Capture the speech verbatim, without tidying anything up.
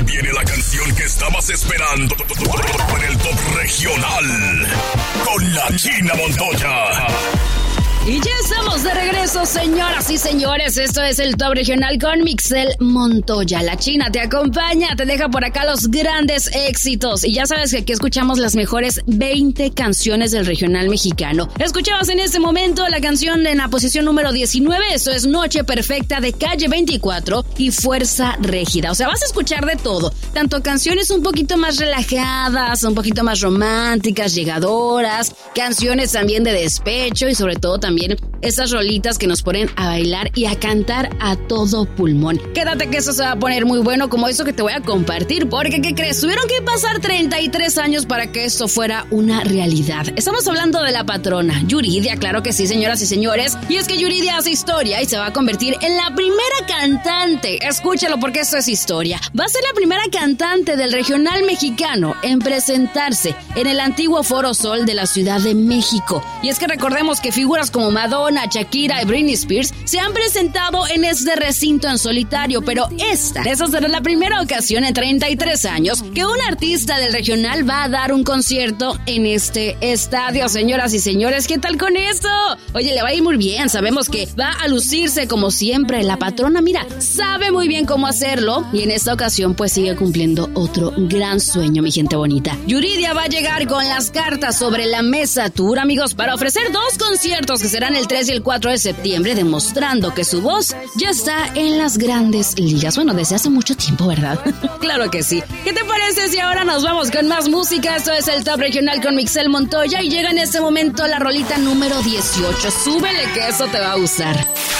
Aquí viene la canción que estabas esperando en el Top Regional con la China Montoya. Y ya estamos de regreso, señoras y señores. Esto es el Top Regional con Mixel Montoya. La China te acompaña, te deja por acá los grandes éxitos. Y ya sabes que aquí escuchamos las mejores veinte canciones del regional mexicano. Escuchabas en este momento la canción en la posición número diecinueve. Esto es Noche Perfecta de Calle veinticuatro y Fuerza Régida. O sea, vas a escuchar de todo. Tanto canciones un poquito más relajadas, un poquito más románticas, llegadoras. Canciones también de despecho y sobre todo también También esas rolitas que nos ponen a bailar y a cantar a todo pulmón. Quédate que eso se va a poner muy bueno, como eso que te voy a compartir, porque ¿qué crees? Tuvieron que pasar treinta y tres años para que esto fuera una realidad. Estamos hablando de la patrona Yuridia, claro que sí, señoras y señores, y es que Yuridia hace historia y se va a convertir en la primera cantante, escúchalo porque esto es historia, va a ser la primera cantante del regional mexicano en presentarse en el antiguo Foro Sol de la Ciudad de México. Y es que recordemos que figuras como Madonna, Shakira y Britney Spears se han presentado en este recinto en solitario, pero esta, esa será la primera ocasión en treinta y tres años que un artista del regional va a dar un concierto en este estadio. Señoras y señores, ¿qué tal con esto? Oye, le va a ir muy bien, sabemos que va a lucirse como siempre. La patrona, mira, sabe muy bien cómo hacerlo y en esta ocasión pues sigue cumpliendo otro gran sueño, mi gente bonita. Yuridia va a llegar con las cartas sobre la mesa tour, amigos, para ofrecer dos conciertos que serán el tres y el cuatro de septiembre, demostrando que su voz ya está en las grandes ligas. Bueno, desde hace mucho tiempo, ¿verdad? Claro que sí. ¿Qué te parece si ahora nos vamos con más música? Esto es el Top Regional con Mixel Montoya y llega en este momento la rolita número dieciocho. Súbele que eso te va a gustar.